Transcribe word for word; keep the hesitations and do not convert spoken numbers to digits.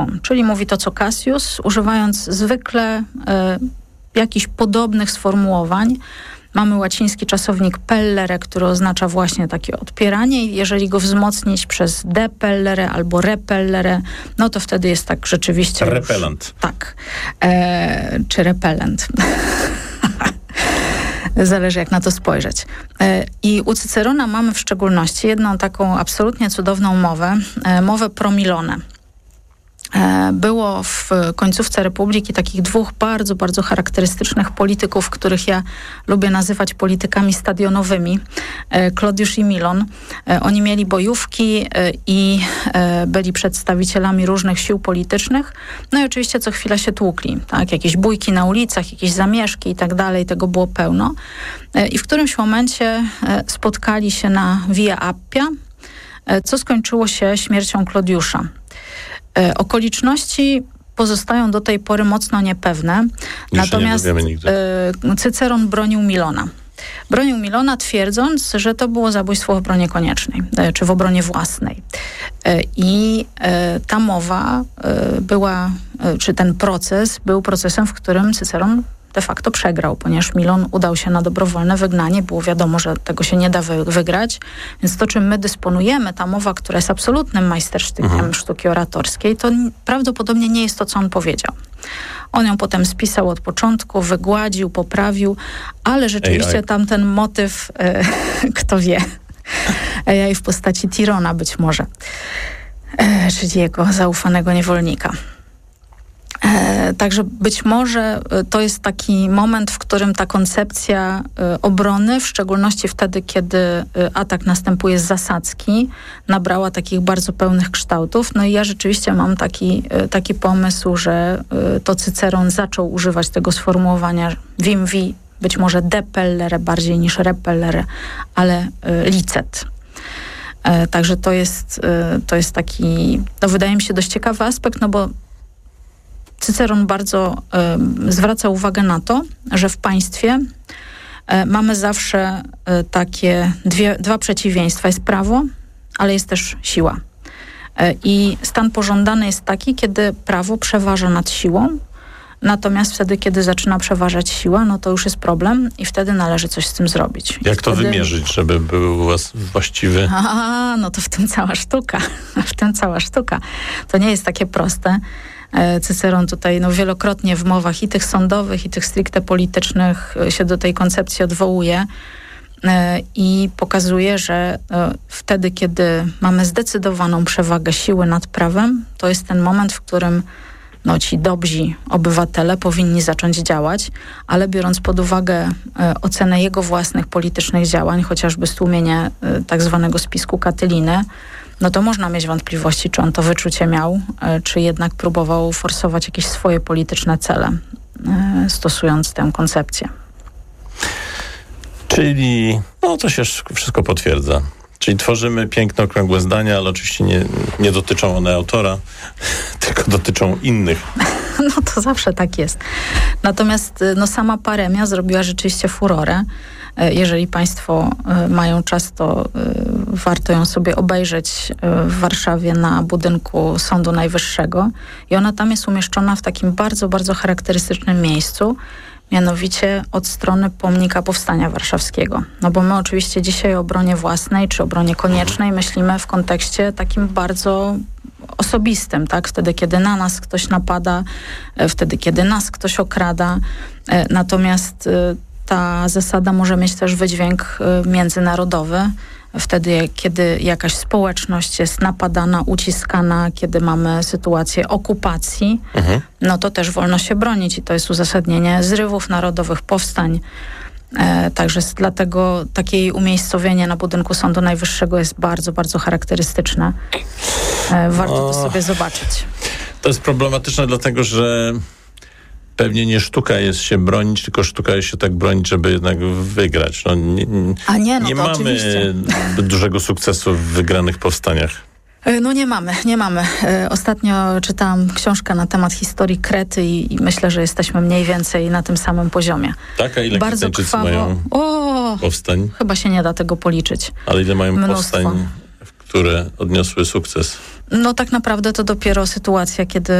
czyli mówi to co Cassius, używając zwykle y, jakichś podobnych sformułowań. Mamy łaciński czasownik pellere, który oznacza właśnie takie odpieranie i jeżeli go wzmocnić przez depellere albo repellere, no to wtedy jest tak rzeczywiście... Repellant. Już, tak. E, czy repellent. Zależy jak na to spojrzeć. E, I u Cycerona mamy w szczególności jedną taką absolutnie cudowną mowę, e, mowę pro Milone. Było w końcówce Republiki takich dwóch bardzo, bardzo charakterystycznych polityków, których ja lubię nazywać politykami stadionowymi, Klodiusz i Milon. Oni mieli bojówki i byli przedstawicielami różnych sił politycznych. No i oczywiście co chwilę się tłukli. Tak? Jakieś bójki na ulicach, jakieś zamieszki i tak dalej, tego było pełno. I w którymś momencie spotkali się na Via Appia, co skończyło się śmiercią Klodiusza. E, okoliczności pozostają do tej pory mocno niepewne. Już Natomiast nie e, Cyceron bronił Milona. Bronił Milona twierdząc, że to było zabójstwo w obronie koniecznej, e, czy w obronie własnej. E, I e, ta mowa e, była, e, czy ten proces był procesem, w którym Cyceron de facto przegrał, ponieważ Milon udał się na dobrowolne wygnanie. Było wiadomo, że tego się nie da wy- wygrać. Więc to, czym my dysponujemy, ta mowa, która jest absolutnym majstersztykiem mhm. sztuki oratorskiej, to n- prawdopodobnie nie jest to, co on powiedział. On ją potem spisał od początku, wygładził, poprawił, ale rzeczywiście A I. tamten motyw, e, kto wie, A I w postaci Tirona być może, e, czyli jego zaufanego niewolnika. E, także być może to jest taki moment, w którym ta koncepcja e, obrony, w szczególności wtedy, kiedy e, atak następuje z zasadzki, nabrała takich bardzo pełnych kształtów. No i ja rzeczywiście mam taki, e, taki pomysł, że e, to Cyceron zaczął używać tego sformułowania vim vi, być może depellere bardziej niż repellere, ale e, licet. E, także to jest, e, to jest taki, to wydaje mi się dość ciekawy aspekt, no bo Cyceron bardzo y, zwraca uwagę na to, że w państwie y, mamy zawsze y, takie dwie, dwa przeciwieństwa. Jest prawo, ale jest też siła. Y, I stan pożądany jest taki, kiedy prawo przeważa nad siłą, natomiast wtedy, kiedy zaczyna przeważać siła, no to już jest problem i wtedy należy coś z tym zrobić. Jak I to wtedy... wymierzyć, żeby był u was właściwy? A, no to w tym cała sztuka. W tym cała sztuka. To nie jest takie proste. Cyceron tutaj no, wielokrotnie w mowach i tych sądowych, i tych stricte politycznych się do tej koncepcji odwołuje i pokazuje, że wtedy, kiedy mamy zdecydowaną przewagę siły nad prawem, to jest ten moment, w którym no, ci dobrzy obywatele powinni zacząć działać, ale biorąc pod uwagę ocenę jego własnych politycznych działań, chociażby stłumienie tak zwanego spisku Katyliny, no to można mieć wątpliwości, czy on to wyczucie miał, czy jednak próbował forsować jakieś swoje polityczne cele, stosując tę koncepcję. Czyli, no to się wszystko potwierdza. Czyli tworzymy piękne, okrągłe zdania, ale oczywiście nie, nie dotyczą one autora, tylko dotyczą innych. No to zawsze tak jest. Natomiast no, sama paremia zrobiła rzeczywiście furorę. Jeżeli państwo mają czas, to warto ją sobie obejrzeć w Warszawie na budynku Sądu Najwyższego. I ona tam jest umieszczona w takim bardzo, bardzo charakterystycznym miejscu, mianowicie od strony pomnika Powstania Warszawskiego. No bo my oczywiście dzisiaj o obronie własnej czy obronie koniecznej myślimy w kontekście takim bardzo osobistym, tak? Wtedy, kiedy na nas ktoś napada, wtedy, kiedy nas ktoś okrada. Natomiast ta zasada może mieć też wydźwięk międzynarodowy. Wtedy, kiedy jakaś społeczność jest napadana, uciskana, kiedy mamy sytuację okupacji, mhm. no to też wolno się bronić i to jest uzasadnienie zrywów narodowych, powstań. E, także dlatego takie jej umiejscowienie na budynku Sądu Najwyższego jest bardzo, bardzo charakterystyczne. E, warto no, to sobie zobaczyć. To jest problematyczne, dlatego że pewnie nie sztuka jest się bronić, tylko sztuka jest się tak bronić, żeby jednak wygrać. No, nie, A nie, no nie to mamy oczywiście. dużego sukcesu w wygranych powstaniach. No nie mamy, nie mamy. Ostatnio czytałam książkę na temat historii Krety i, i myślę, że jesteśmy mniej więcej na tym samym poziomie. Tak, a ile Bardzo Kretańczycy krwawo. mają o, powstań? Chyba się nie da tego policzyć. Ale ile mają Mnóstwo. powstań, które odniosły sukces? No tak naprawdę to dopiero sytuacja, kiedy